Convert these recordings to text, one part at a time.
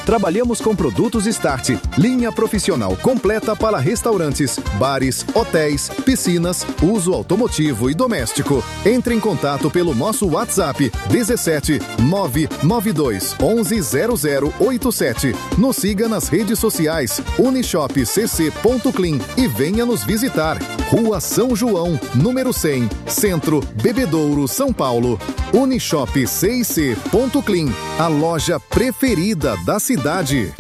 Trabalhamos com produtos Start, linha profissional completa para restaurantes, bares, hotéis, piscinas, uso automotivo e doméstico. Entre em contato pelo nosso WhatsApp 17 992 11 0087. Nos siga nas redes sociais unishopcc.clean e venha nos visitar. Rua São João, número 100, Centro, Bebedouro, São Paulo. unishopcic.clean, a loja preferida da cidade.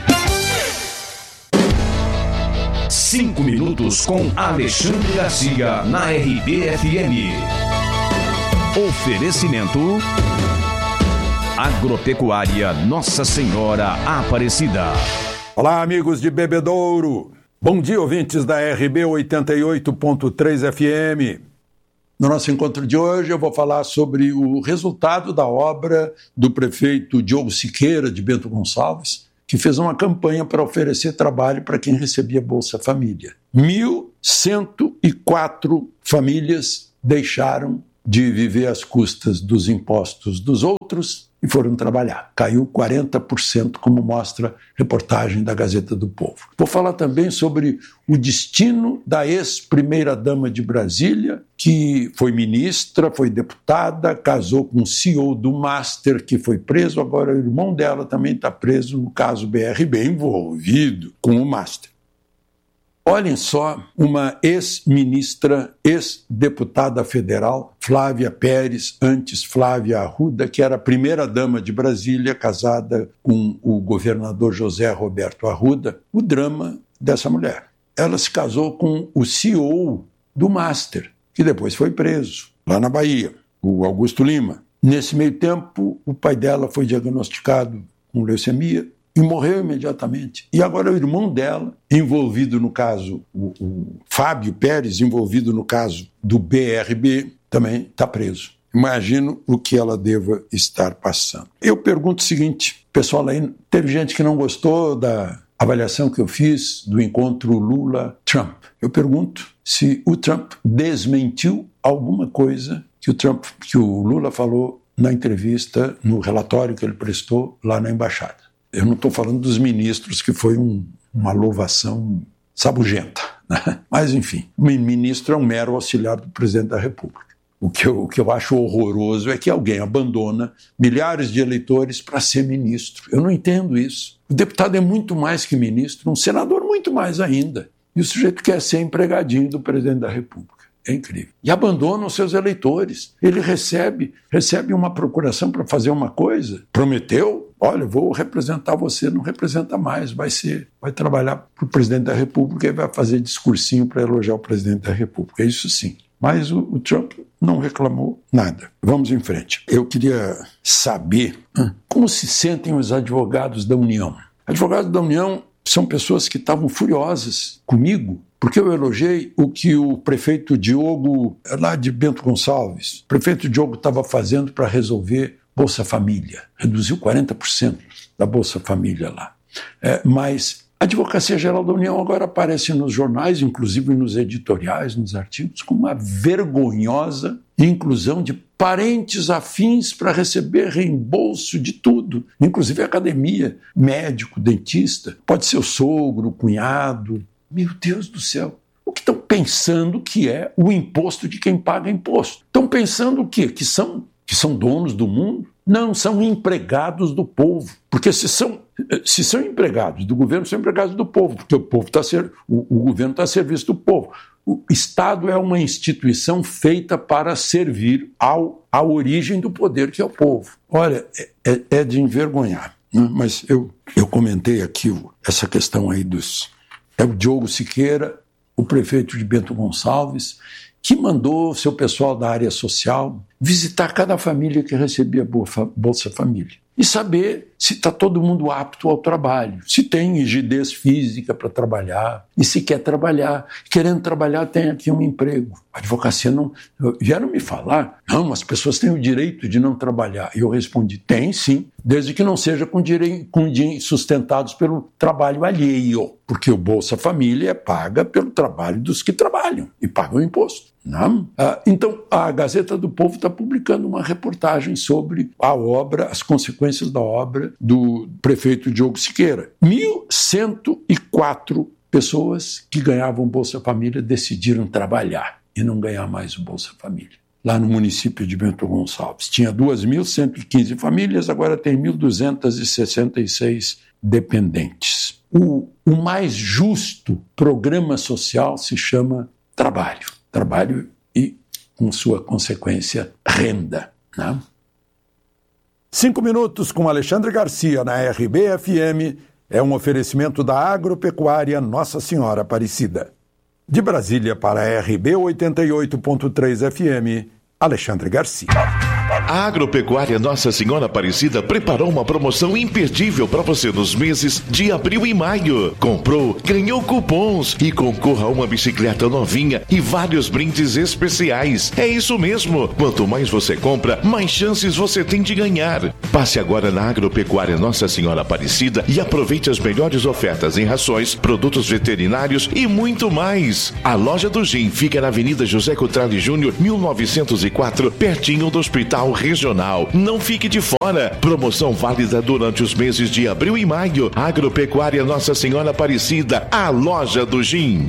5 minutos com Alexandre Garcia na RBFM. Oferecimento Agropecuária Nossa Senhora Aparecida. Olá, amigos de Bebedouro. Bom dia, ouvintes da RB 88.3 FM. No nosso encontro de hoje eu vou falar sobre o resultado da obra do prefeito Diogo Siqueira de Bento Gonçalves, que fez uma campanha para oferecer trabalho para quem recebia Bolsa Família. 1.104 famílias deixaram de viver às custas dos impostos dos outros e foram trabalhar. Caiu 40%, como mostra a reportagem da Gazeta do Povo. Vou falar também sobre o destino da ex-primeira-dama de Brasília, que foi ministra, foi deputada, casou com o CEO do Master, que foi preso. Agora o irmão dela também está preso no caso BRB, envolvido com o Master. Olhem só, uma ex-ministra, ex-deputada federal, Flávia Pérez, antes Flávia Arruda, que era a primeira-dama de Brasília, casada com o governador José Roberto Arruda, o drama dessa mulher. Ela se casou com o CEO do Master, que depois foi preso, lá na Bahia, o Augusto Lima. Nesse meio tempo, o pai dela foi diagnosticado com leucemia, e morreu imediatamente. E agora o irmão dela, envolvido no caso, o Fábio Pérez, envolvido no caso do BRB, também está preso. Imagino o que ela deva estar passando. Eu pergunto o seguinte, pessoal, aí teve gente que não gostou da avaliação que eu fiz do encontro Lula-Trump. Eu pergunto se o Trump desmentiu alguma coisa que o Lula falou na entrevista, no relatório que ele prestou lá na embaixada. Eu não estou falando dos ministros, que foi uma louvação sabugenta, né? Mas, enfim, o ministro é um mero auxiliar do presidente da República. O que eu acho horroroso é que alguém abandona milhares de eleitores para ser ministro. Eu não entendo isso. O deputado é muito mais que ministro, um senador muito mais ainda. E o sujeito quer ser empregadinho do presidente da República. É incrível. E abandona os seus eleitores. Ele recebe uma procuração para fazer uma coisa, prometeu, olha, vou representar você, não representa mais, vai trabalhar para o presidente da República e vai fazer discursinho para elogiar o presidente da República. É isso sim. Mas o Trump não reclamou nada. Vamos em frente. Eu queria saber como se sentem os advogados da União. Advogados da União são pessoas que estavam furiosas comigo, porque eu elogiei o que o prefeito Diogo, lá de Bento Gonçalves, o prefeito Diogo estava fazendo para resolver Bolsa Família. Reduziu 40% da Bolsa Família lá. Mas a Advocacia Geral da União agora aparece nos jornais, inclusive nos editoriais, nos artigos, com uma vergonhosa inclusão de parentes afins para receber reembolso de tudo, inclusive academia, médico, dentista, pode ser o sogro, o cunhado. Meu Deus do céu! O que estão pensando que é o imposto de quem paga imposto? Estão pensando o quê? Que são donos do mundo? Não, são empregados do povo. Porque se são empregados do governo, são empregados do povo, porque o governo está a serviço do povo. O Estado é uma instituição feita para servir à origem do poder, que é o povo. Olha, é de envergonhar. Né? Mas eu comentei aqui essa questão aí é o Diogo Siqueira, o prefeito de Bento Gonçalves, que mandou seu pessoal da área social visitar cada família que recebia Bolsa Família e saber se está todo mundo apto ao trabalho, se tem rigidez física para trabalhar e se quer trabalhar. Querendo trabalhar, tem aqui um emprego. A advocacia não... Vieram me falar, não, as pessoas têm o direito de não trabalhar. E eu respondi, tem sim, desde que não seja sustentados pelo trabalho alheio, porque o Bolsa Família é paga pelo trabalho dos que trabalham e pagam imposto. Não? Então, a Gazeta do Povo está publicando uma reportagem sobre a obra, as consequências da obra do prefeito Diogo Siqueira. 1.104 pessoas que ganhavam Bolsa Família decidiram trabalhar e não ganhar mais o Bolsa Família. Lá no município de Bento Gonçalves. Tinha 2.115 famílias, agora tem 1.266 dependentes. O mais justo programa social se chama trabalho. Trabalho e, com sua consequência, renda. Né? 5 minutos com Alexandre Garcia na RBFM é um oferecimento da Agropecuária Nossa Senhora Aparecida. De Brasília para a RB 88.3 FM, Alexandre Garcia. A Agropecuária Nossa Senhora Aparecida preparou uma promoção imperdível para você nos meses de abril e maio. Comprou, ganhou cupons e concorra a uma bicicleta novinha e vários brindes especiais. É isso mesmo. Quanto mais você compra, mais chances você tem de ganhar. Passe agora na Agropecuária Nossa Senhora Aparecida e aproveite as melhores ofertas em rações, produtos veterinários e muito mais. A loja do Gin fica na Avenida José Cotrali Júnior, 1904, pertinho do Hospital Regional. Não fique de fora. Promoção válida durante os meses de abril e maio. Agropecuária Nossa Senhora Aparecida, a loja do Gin.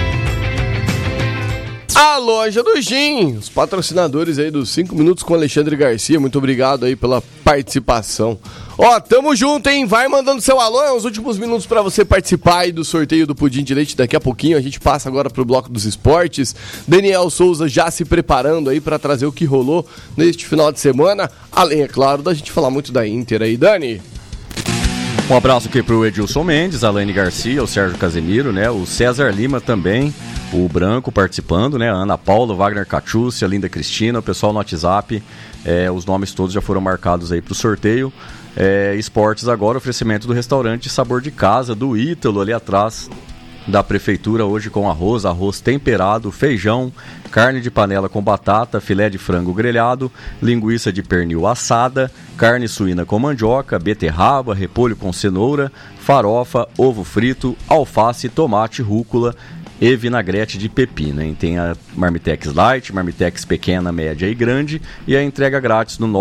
A loja do Gin, os patrocinadores aí dos 5 minutos com Alexandre Garcia, muito obrigado aí pela participação. Ó, tamo junto, hein? Vai mandando seu alô, é os últimos minutos pra você participar aí do sorteio do pudim de leite. Daqui a pouquinho a gente passa agora pro bloco dos esportes. Daniel Souza já se preparando aí pra trazer o que rolou neste final de semana, além, é claro, da gente falar muito da Inter aí. Dani? Um abraço aqui pro Edilson Mendes, a Laine Garcia, o Sérgio Casemiro, né? O César Lima também, o Branco participando, né? A Ana Paula, o Wagner Catiúcia, a Linda Cristina, o pessoal no WhatsApp, os nomes todos já foram marcados aí pro sorteio. Esportes agora, oferecimento do restaurante Sabor de Casa, do Ítalo, ali atrás da prefeitura, hoje com arroz temperado, feijão, carne de panela com batata, filé de frango grelhado, linguiça de pernil assada, carne suína com mandioca, beterraba, repolho com cenoura, farofa, ovo frito, alface, tomate, rúcula e vinagrete de pepino, hein? Tem a Marmitex Light, Marmitex pequena, média e grande, e a entrega grátis no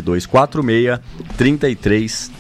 99246-3350.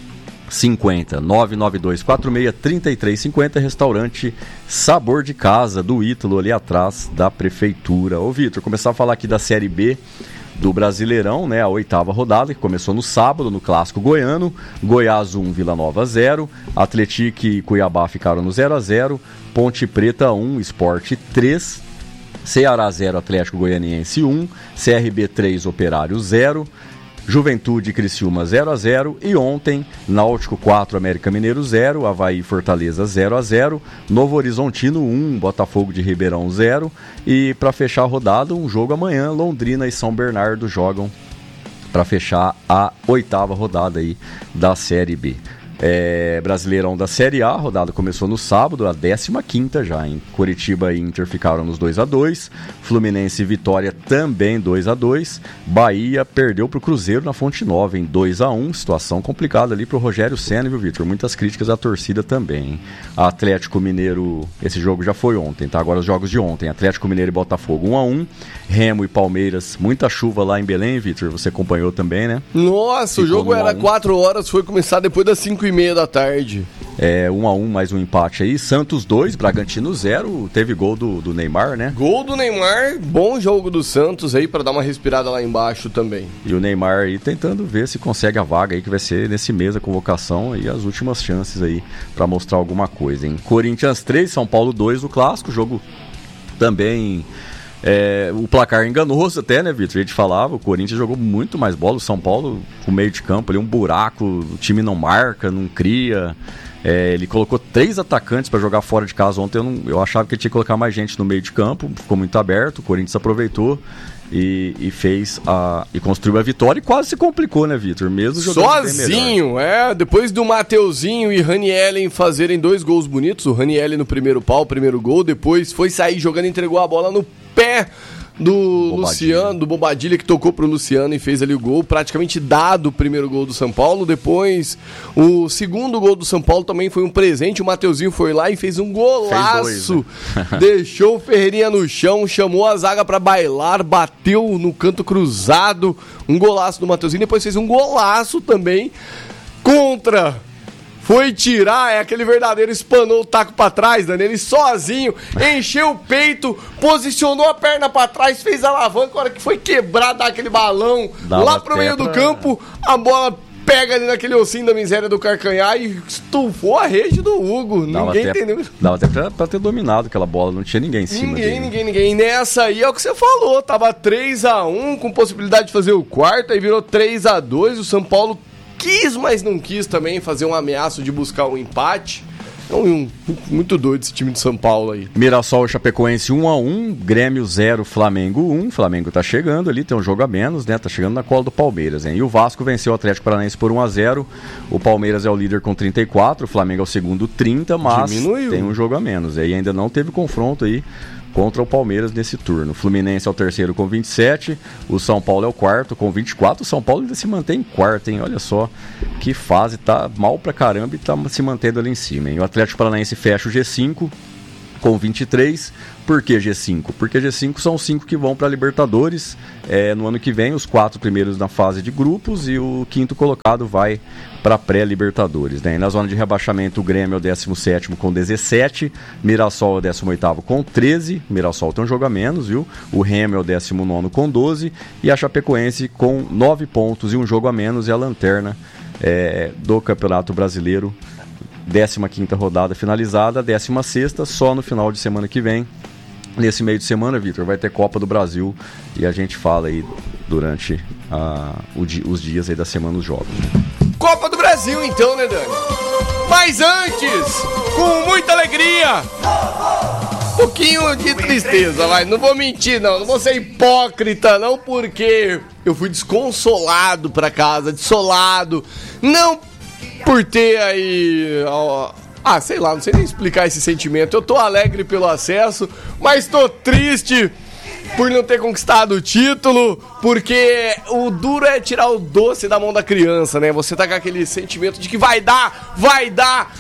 99246-3350, restaurante Sabor de Casa, do Ítalo, ali atrás da prefeitura. Ô Vitor, começar a falar aqui da Série B do Brasileirão, né? A 8ª rodada, que começou no sábado, no Clássico Goiano. Goiás 1, Vila Nova 0. Atlético e Cuiabá ficaram no 0-0. Ponte Preta 1, Sport 3. Ceará 0, Atlético Goianiense 1. CRB 3, Operário 0. Juventude e Criciúma 0-0. E ontem, Náutico 4, América Mineiro 0. Avaí e Fortaleza 0-0. Novo Horizontino 1, Botafogo de Ribeirão 0. E para fechar a rodada, um jogo amanhã, Londrina e São Bernardo jogam para fechar a 8ª rodada aí da Série B. Brasileirão da Série A, a rodada começou no sábado, a 15ª já, hein? Coritiba e Inter ficaram nos 2-2, Fluminense e Vitória também 2-2, Bahia perdeu pro Cruzeiro na Fonte Nova em 2-1, situação complicada ali pro Rogério Ceni, viu, Vitor? Muitas críticas à torcida também, hein? Atlético Mineiro, esse jogo já foi ontem, tá? Agora os jogos de ontem, Atlético Mineiro e Botafogo 1-1, Remo e Palmeiras, muita chuva lá em Belém, Vitor, você acompanhou também, né? Nossa, o jogo era 4 horas, foi começar depois das 5h30 da tarde. 1-1, mais um empate aí. Santos 2, Bragantino 0. Teve gol do Neymar, né? Gol do Neymar, bom jogo do Santos aí pra dar uma respirada lá embaixo também. E o Neymar aí tentando ver se consegue a vaga aí, que vai ser nesse mês a convocação e as últimas chances aí pra mostrar alguma coisa, hein? Corinthians 3, São Paulo 2 do Clássico, jogo também... o placar enganoso até, né, Vitor? A gente falava, o Corinthians jogou muito mais bola, o São Paulo, o meio de campo ali, um buraco, o time não marca, não cria. Ele colocou 3 atacantes para jogar fora de casa ontem. Eu achava que ele tinha que colocar mais gente no meio de campo, ficou muito aberto, o Corinthians aproveitou e fez e construiu a vitória e quase se complicou, né, Vitor? Mesmo jogando sozinho, depois do Mateuzinho e Raniellen fazerem 2 gols bonitos, o Raniellen no primeiro pau, o primeiro gol, depois foi sair jogando e entregou a bola no pé do Luciano, do Bobadilha, que tocou pro Luciano e fez ali o gol, praticamente dado o primeiro gol do São Paulo. Depois o segundo gol do São Paulo também foi um presente, o Mateuzinho foi lá e fez um golaço, deixou o Ferreirinha no chão, chamou a zaga pra bailar, bateu no canto cruzado, um golaço do Mateuzinho, depois fez um golaço também contra. Foi tirar, aquele verdadeiro espanou o taco pra trás, Dani. Ele sozinho, encheu o peito, posicionou a perna pra trás, fez a alavanca. A hora que foi quebrado aquele balão lá pro meio do campo, a bola pega ali naquele ossinho da miséria do calcanhar e estufou a rede do Hugo. Ninguém entendeu. Dava até pra ter dominado aquela bola, não tinha ninguém em cima dele. Ninguém. E nessa aí é o que você falou, tava 3-1 com possibilidade de fazer o quarto, aí virou 3-2, o São Paulo quis, mas não quis também fazer um ameaço de buscar um empate. Muito doido esse time de São Paulo aí. Mirassol e Chapecoense 1-1, Grêmio 0, Flamengo 1. Flamengo tá chegando ali, tem um jogo a menos, né? Tá chegando na cola do Palmeiras, hein? E o Vasco venceu o Atlético Paranaense por 1-0. O Palmeiras é o líder com 34, o Flamengo é o segundo 30, mas diminuiu. Tem um jogo a menos. Aí ainda não teve confronto aí contra o Palmeiras nesse turno. O Fluminense é o terceiro com 27, o São Paulo é o quarto com 24. O São Paulo ainda se mantém em quarto, hein? Olha só que fase, tá mal pra caramba e tá se mantendo ali em cima, hein? O Atlético Paranaense fecha o G5 com 23. Por que G5? Porque G5 são os 5 que vão para a Libertadores no ano que vem, os 4 primeiros na fase de grupos e o 5º colocado vai para a pré-Libertadores, né? E na zona de rebaixamento o Grêmio é o 17º com 17, Mirassol é o 18º com 13, Mirassol tem um jogo a menos, viu? O Remo é o 19º com 12 e a Chapecoense com 9 pontos e um jogo a menos é a lanterna do Campeonato Brasileiro. 15ª rodada finalizada, 16ª só no final de semana que vem. Nesse meio de semana, Vitor, vai ter Copa do Brasil e a gente fala aí durante os dias aí da semana os jogos. Copa do Brasil então, né, Dani? Mas antes, com muita alegria, um pouquinho de tristeza, vai. Não vou mentir, não vou ser hipócrita, não, porque eu fui desconsolado pra casa, desolado, não por ter aí... sei lá, não sei nem explicar esse sentimento. Eu tô alegre pelo acesso, mas tô triste por não ter conquistado o título, porque o duro é tirar o doce da mão da criança, né? Você tá com aquele sentimento de que vai dar, vai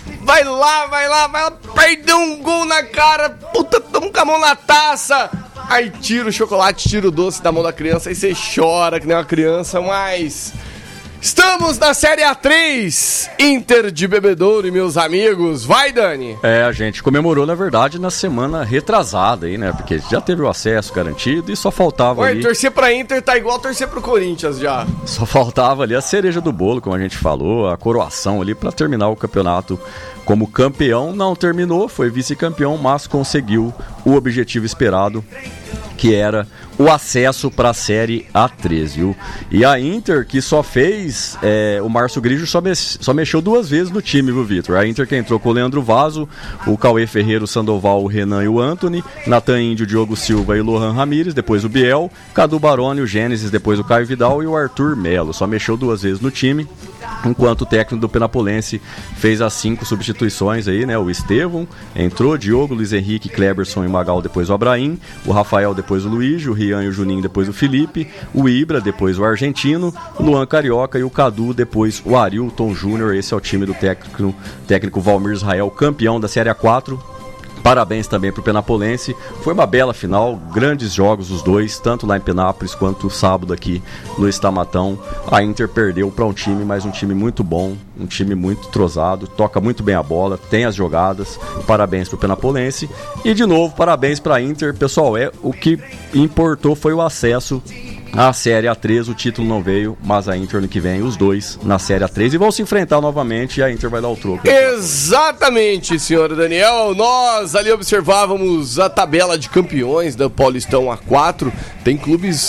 lá, perdeu um gol na cara, puta, tamo com a mão na taça. Aí tira o chocolate, tira o doce da mão da criança, aí você chora que nem uma criança, mas... Estamos na Série A3, Inter de Bebedouro e meus amigos. Vai, Dani! A gente comemorou, na verdade, na semana retrasada aí, né? Porque já teve o acesso garantido e só faltava ali... torcer pra Inter tá igual torcer pro Corinthians já. Só faltava ali a cereja do bolo, como a gente falou, a coroação ali pra terminar o campeonato como campeão. Não terminou, foi vice-campeão, mas conseguiu o objetivo esperado, que era o acesso para a Série A3, viu? E a Inter, que só fez... o Márcio Grigio só mexeu 2 vezes no time, viu, Vitor? A Inter que entrou com o Leandro Vaso, o Cauê Ferreira, o Sandoval, o Renan e o Anthony, Natan Índio, o Diogo Silva e o Lohan Ramírez, depois o Biel, Cadu Baroni, o Gênesis, depois o Caio Vidal e o Arthur Melo. Só mexeu 2 vezes no time, enquanto o técnico do Penapolense fez as 5 substituições aí, né? O Estevão entrou, Diogo, Luiz Henrique, Kleberson e Magal, depois o Abraim, o Rafael, depois o Luiz, o Rian e o Juninho, depois o Felipe, o Ibra, depois o Argentino, o Luan Carioca e o Cadu, depois o Arilton Júnior. Esse é o time do técnico Valmir Israel, campeão da Série A4. Parabéns também pro Penapolense. Foi uma bela final, grandes jogos os dois, tanto lá em Penápolis quanto sábado aqui no Estamatão. A Inter perdeu para um time, mas um time muito bom, um time muito trozado, toca muito bem a bola, tem as jogadas. Parabéns pro Penapolense. E de novo, parabéns pra Inter. Pessoal, o que importou foi o acesso à Série A3, o título não veio, mas a Inter no que vem, os dois na Série A3 e vão se enfrentar novamente e a Inter vai dar o troco. Exatamente, senhor Daniel. Nós ali observávamos a tabela de campeões da Paulistão A4. Tem clubes